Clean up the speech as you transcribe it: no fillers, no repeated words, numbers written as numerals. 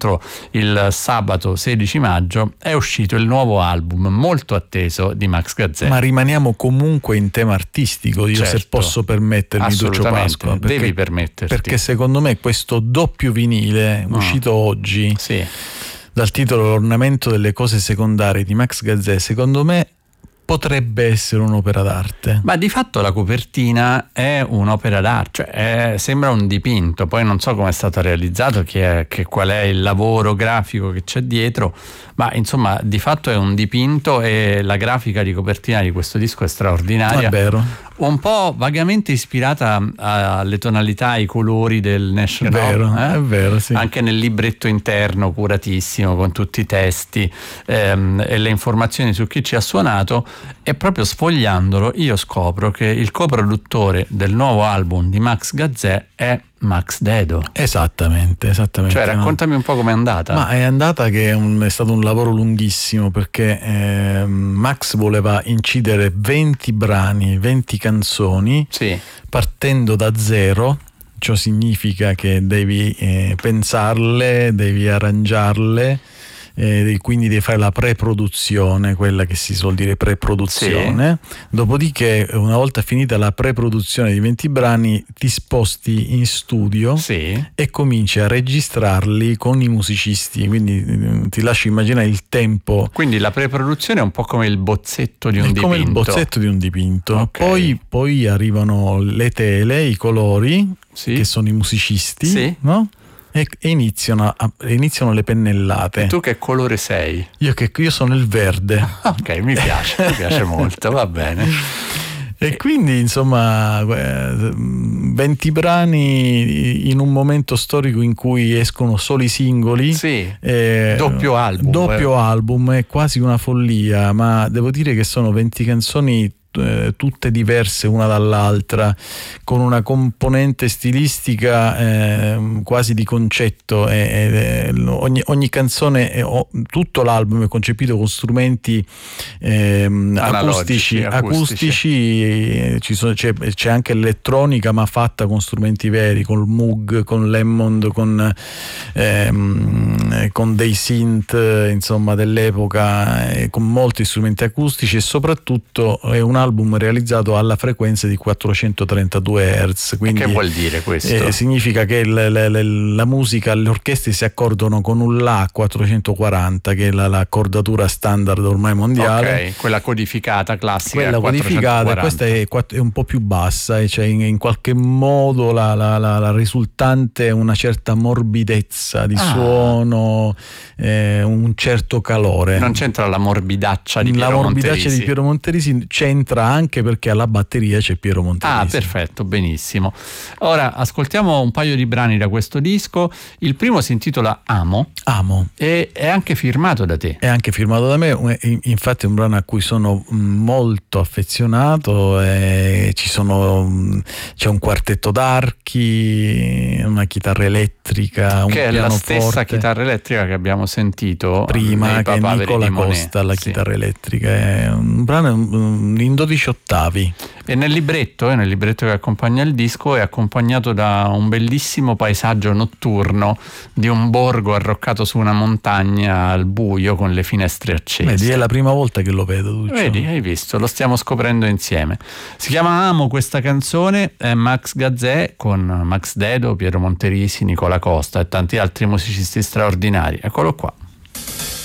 l'altro il sabato 16 maggio è uscito il nuovo album molto atteso di Max Gazzè. Ma rimaniamo comunque in tema artistico, io se posso permettermi, Duccio Pasqua, devi permetterti, perché secondo me questo doppio vinile uscito oggi, sì, dal titolo L'ornamento delle cose secondarie di Max Gazzè, secondo me potrebbe essere un'opera d'arte. Ma di fatto la copertina è un'opera d'arte, cioè sembra un dipinto, poi non so come è stato realizzato, qual è il lavoro grafico che c'è dietro, ma insomma di fatto è un dipinto e la grafica di copertina di questo disco è straordinaria. È vero. Un po' vagamente ispirata alle tonalità, ai colori del National. È vero, sì. Anche nel libretto interno curatissimo con tutti i testi e le informazioni su chi ci ha suonato, e proprio sfogliandolo io scopro che il coproduttore del nuovo album di Max Gazzè è Max Dedo. Esattamente. Cioè raccontami un po' com'è andata. Ma è andata che è stato un lavoro lunghissimo, perché Max voleva incidere 20 brani, 20 canzoni, sì, partendo da zero. Ciò significa che devi pensarle, devi arrangiarle, quindi devi fare la pre-produzione, quella che si suol dire pre-produzione. Sì. Dopodiché, una volta finita la pre-produzione di 20 brani, ti sposti in studio, sì, e cominci a registrarli con i musicisti, quindi ti lascio immaginare il tempo. Quindi la pre-produzione è un po' come il bozzetto di un dipinto. Come il bozzetto di un dipinto. Okay. Poi arrivano le tele, i colori, sì, che sono i musicisti, sì, no? E iniziano le pennellate. E tu che colore sei? Io sono il verde. Ok, mi piace molto, va bene. E quindi insomma 20 brani in un momento storico in cui escono solo i singoli. Sì, doppio album, è quasi una follia, ma devo dire che sono 20 canzoni tutte diverse una dall'altra, con una componente stilistica quasi di concetto, ogni canzone, tutto l'album è concepito con strumenti acustici. C'è anche l'elettronica, ma fatta con strumenti veri, con il Moog, con l'Hammond, con dei synth, insomma, dell'epoca, con molti strumenti acustici, e soprattutto è un album realizzato alla frequenza di 432 Hz. Quindi, che vuol dire questo? Significa che la musica, le orchestre si accordano con un La 440, che è l'accordatura standard ormai mondiale. Ok, quella codificata classica. Quella codificata, questa è un po' più bassa, e cioè in qualche modo la risultante è una certa morbidezza di suono, un certo calore. Non c'entra la morbidaccia di Piero Monterisi? La morbidaccia di Piero Monterisi c'entra anche perché alla batteria c'è Piero Monterisi. Ah, perfetto, benissimo. Ora ascoltiamo un paio di brani da questo disco. Il primo si intitola Amo. E è anche firmato da te. È anche firmato da me, infatti è un brano a cui sono molto affezionato. C'è un quartetto d'archi, una chitarra elettrica, che un è la stessa forte. Chitarra elettrica che abbiamo sentito prima, che è Nicola Costa, la chitarra elettrica. È un brano in 12 ottavi. E nel libretto che accompagna il disco è accompagnato da un bellissimo paesaggio notturno di un borgo arroccato su una montagna al buio con le finestre accese. Vedi, è la prima volta che lo vedo, Duccio. Vedi, hai visto, lo stiamo scoprendo insieme. Si chiama Amo questa canzone, è Max Gazzè con Max Dedo, Piero Monterisi, Nicola Costa e tanti altri musicisti straordinari. Eccolo qua.